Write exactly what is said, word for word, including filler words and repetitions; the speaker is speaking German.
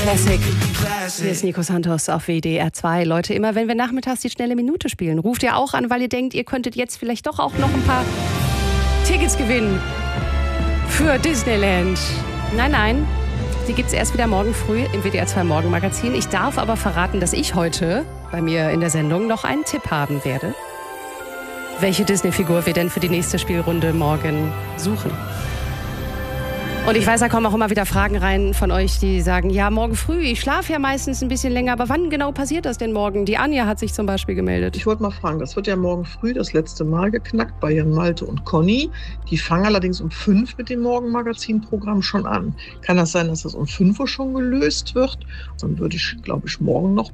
Classic. Hier ist Nico Santos auf W D R zwei. Leute, immer wenn wir nachmittags die schnelle Minute spielen, ruft ihr auch an, weil ihr denkt, ihr könntet jetzt vielleicht doch auch noch ein paar Tickets gewinnen für Disneyland. Nein, nein, die gibt es erst wieder morgen früh im W D R zwei Morgenmagazin. Ich darf aber verraten, dass ich heute bei mir in der Sendung noch einen Tipp haben werde, welche Disney-Figur wir denn für die nächste Spielrunde morgen suchen. Und ich weiß, da kommen auch immer wieder Fragen rein von euch, die sagen, ja, morgen früh, ich schlafe ja meistens ein bisschen länger, aber wann genau passiert das denn morgen? Die Anja hat sich zum Beispiel gemeldet. Ich wollte mal fragen, das wird ja morgen früh das letzte Mal geknackt bei Jan Malte und Conny. Die fangen allerdings um fünf mit dem Morgenmagazin-Programm schon an. Kann das sein, dass das um fünf Uhr schon gelöst wird? Dann würde ich, glaube ich, morgen noch